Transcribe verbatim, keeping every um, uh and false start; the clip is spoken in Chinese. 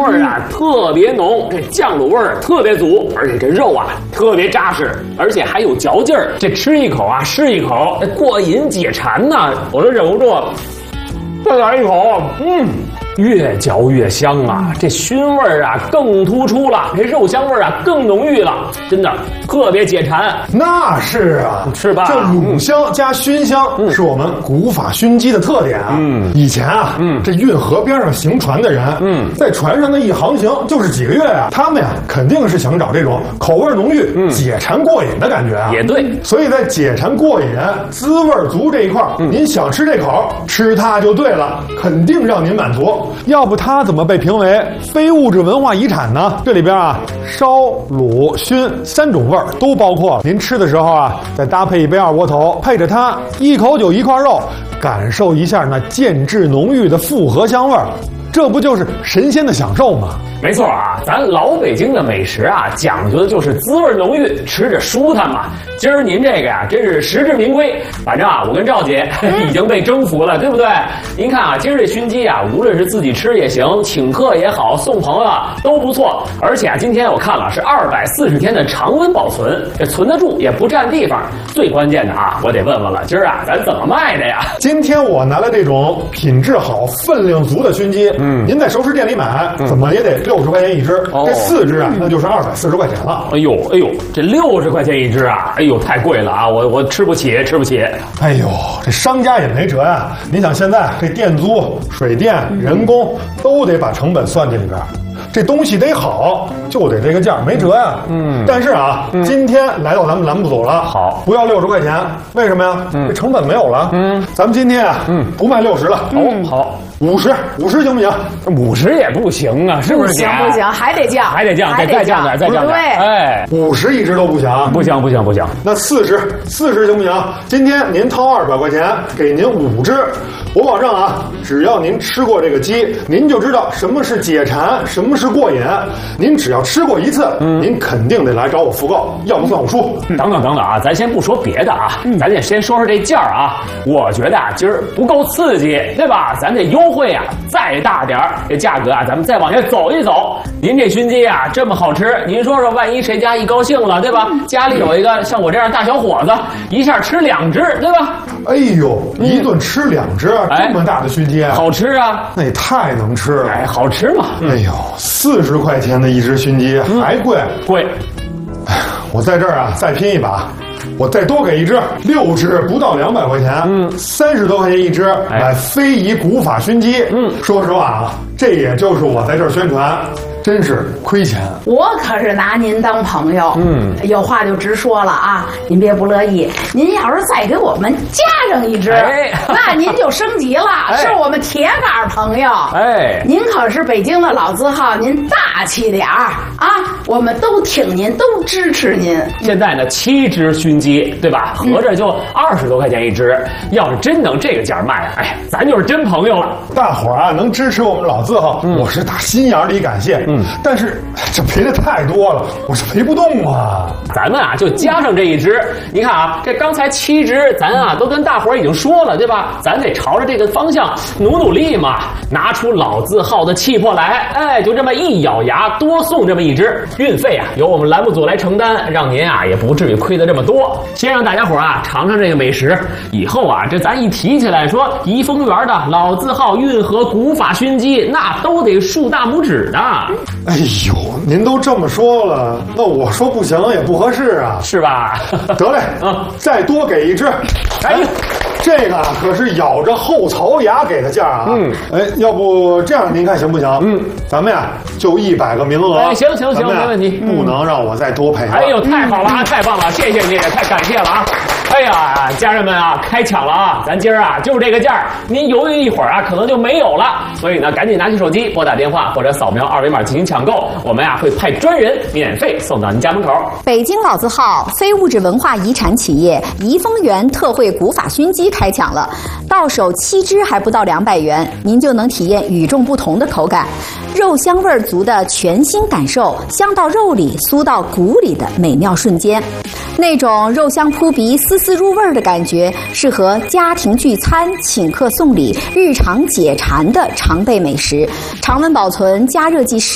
味儿啊、嗯、特别浓，这酱卤味儿特别足，而且这肉啊特别扎实，而且还有嚼劲儿。这吃一口啊是一口，过瘾解馋呐！我都忍不住再来一口，嗯。越嚼越香啊，这熏味儿啊更突出了，这肉香味儿啊更浓郁了，真的特别解馋。 那是啊， 是吧？ 这卤香加熏香、嗯、是我们古法熏鸡的特点啊。嗯，以前啊，嗯，这运河边上行船的人，嗯，在船上的一航行就是几个月啊，他们呀肯定是想找这种口味浓郁、嗯、解馋过瘾的感觉啊。 也对， 所以在解馋过瘾、滋味足这一块，嗯，您想吃这口，吃它就对了，肯定让您满足。要不它怎么被评为非物质文化遗产呢？这里边啊，烧、卤、熏三种味儿都包括了。您吃的时候啊，再搭配一杯二锅头，配着它，一口酒一块肉，感受一下那渐至浓郁的复合香味儿，这不就是神仙的享受吗？ 没错啊，咱老北京的美食啊，讲究的就是滋味浓郁，吃着舒坦嘛。今儿您这个呀，真是实至名归。反正啊，我跟赵姐已经被征服了，对不对？您看啊，今儿这熏鸡啊，无论是自己吃也行，请客也好，送朋友啊都不错。而且啊，今天我看了是二百四十天的常温保存，这存得住，也不占地方。最关键的啊，我得问问了，今儿啊，咱怎么卖的呀？ 今天我拿来这种品质好、分量足的熏鸡，嗯，您在熟食店里买，嗯、怎么也得六十块钱一只，哦、这四只啊，那就是二百四十块钱了。 哎呦，哎呦，这六十块钱一只啊，哎呦，太贵了啊！我我吃不起，吃不起。 哎呦，这商家也没辙呀。您想现在这店租、水电、人工都得把成本算进里边。这东西得好，就得这个价，没辙呀。嗯，但是啊，嗯、今天来到咱们栏目组了， 好， 不要六十块钱，为什么呀？嗯，这成本没有了。嗯，咱们今天啊，嗯，不卖六十了。 哦，好， 五十，五十行不行？ 五十也不行啊，是不是？ 不行不行，还得降， 还得降，得再降点，再降点。哎， 五十一直都不行， 不行不行不行。 那四十，四十行不行？今天您掏二百块钱，给您五只，我保证啊，只要您吃过这个鸡，您就知道什么是解馋，什么是过瘾。您只要吃过一次，嗯、您肯定得来找我复购，要不算我输。 嗯、等等等等啊，咱先不说别的啊，嗯、咱得先说说这价儿啊。我觉得啊，今儿不够刺激，对吧？咱这优惠啊再大点儿，这价格啊，咱们再往下走一走。您这熏鸡啊这么好吃，您说说，万一谁家一高兴了，对吧？家里有一个像我这样大小伙子，一下吃两只，对吧？ 哎呦，一顿吃两只， 哎、 这么大的熏鸡， 好吃啊！ 那也太能吃了， 哎，好吃嘛！ 哎呦，四十块钱的一只熏鸡，嗯、还贵， 贵！ 哎，我在这儿啊，再拼一把。我再多给一只，六只不到两百块钱，嗯，三十多块钱一只，买、哎、非遗古法熏鸡。嗯，说实话啊，这也就是我在这儿宣传，真是亏钱。 我可是拿您当朋友，嗯，有话就直说了啊，您别不乐意。您要是再给我们加上一只，哎、那您就升级了，哎、是我们铁杆朋友。哎，您可是北京的老字号，您大气点儿啊，我们都挺您，都支持您。 现在呢，七只熏鸡，对吧？合着就二十多块钱一只。嗯、要是真能这个价卖，哎，咱就是真朋友了。 大伙儿啊，能支持我们老字号，嗯、我是打心眼里感谢。嗯，但是这赔的太多了，我是赔不动啊。 咱们啊，就加上这一只。你看啊，这刚才七只，咱啊都跟大伙儿已经说了，对吧？咱得朝着这个方向努努力嘛，拿出老字号的气魄来。哎，就这么一咬牙，多送这么一只。运费啊，由我们栏目组来承担，让您啊也不至于亏得这么多。先让大家伙啊尝尝这个美食，以后啊这咱一提起来说怡丰园的老字号运河古法熏鸡，那都得竖大拇指的。 哎呦，您都这么说了，那我说不行也不合适啊， 是吧？ 得嘞，嗯，再多给一只。哎，这个可是咬着后槽牙给的价啊。嗯，哎，要不这样您看行不行？嗯，咱们呀就一百个名额。 哎，行行行，没问题， 不能让我再多赔了。 哎呦，太好了啊，太棒了，谢谢谢谢，太感谢了啊！哎呀，家人们啊，开抢了啊！咱今儿啊就是这个价，您犹豫一会儿啊，可能就没有了。所以呢，赶紧拿起手机拨打电话或者扫描二维码进行抢购，我们啊会派专人免费送到您家门口。 北京老字号非物质文化遗产企业怡丰园特惠古法熏鸡开抢了，到手七只还不到两百元，您就能体验与众不同的口感，肉香味足的全新感受，香到肉里，酥到骨里的美妙瞬间。那种肉香扑鼻、丝丝入味的感觉，适合家庭聚餐、请客送礼、日常解馋的常备美食。常温保存、加热即食。